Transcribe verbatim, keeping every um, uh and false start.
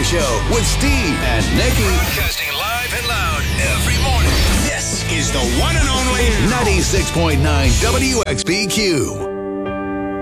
Show with Steve and Nikki. Broadcasting live and loud every morning. This is the one and only ninety-six point nine W X B Q.